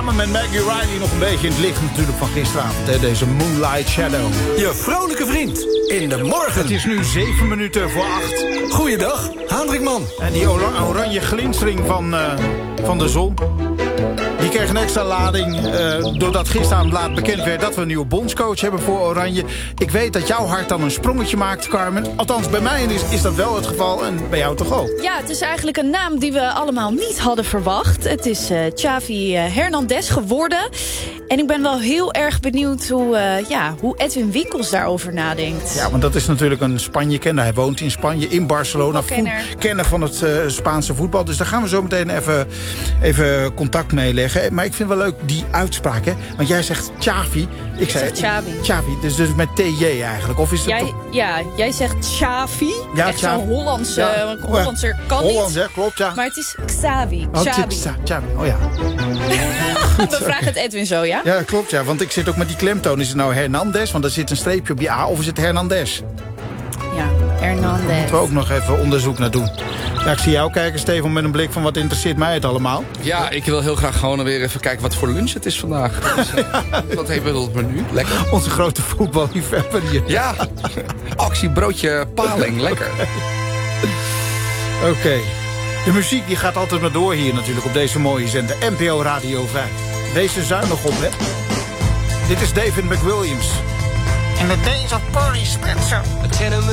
Samen met Maggie Riley nog een beetje in het licht natuurlijk van gisteravond. Hè? Deze Moonlight Shadow. Je vrolijke vriend in de morgen. Het is nu 7 minuten voor 8. Goeiedag, Hendrikman. En die oranje glinstering van de zon... die kreeg een extra lading doordat gisteravond laat bekend werd... dat we een nieuwe bondscoach hebben voor Oranje. Ik weet dat jouw hart dan een sprongetje maakt, Carmen. Althans, bij mij is dat wel het geval en bij jou toch ook? Ja, het is eigenlijk een naam die we allemaal niet hadden verwacht. Het is Xavi Hernandez geworden. En ik ben wel heel erg benieuwd hoe Edwin Winkels daarover nadenkt. Ja, want dat is natuurlijk een Spanje-kenner. Hij woont in Spanje, in Barcelona. Kenner van het Spaanse voetbal. Dus daar gaan we zo meteen even contact mee leggen. Maar ik vind wel leuk die uitspraak, hè? Want jij zegt Xavi. Ik zeg Xavi. Dus met TJ eigenlijk. Of is het jij zegt Xavi. Ja, echt zo'n Hollandser kan niet. Hollands, hè? Klopt, ja. Maar het is Xavi. Xavi. Oh ja. We vragen het Edwin zo, ja? Ja, klopt, ja. Want ik zit ook met die klemtoon. Is het nou Hernandez? Want er zit een streepje op die A. Of is het Hernandez? Ja, Hernandez. Daar moeten we ook nog even onderzoek naar doen. Ja, ik zie jou kijken, Stefan, met een blik van wat interesseert mij het allemaal. Ja, ik wil heel graag gewoon weer even kijken wat voor lunch het is vandaag. Dus, wat hebben we op het menu? Lekker. Onze grote voetballiefhebber hier. Ja, actiebroodje paling, lekker. Oké. De muziek die gaat altijd maar door hier natuurlijk op deze mooie zender. NPO Radio 5. Wees er zuinig op, hè. Dit is David McWilliams. In the days of Barry Spencer.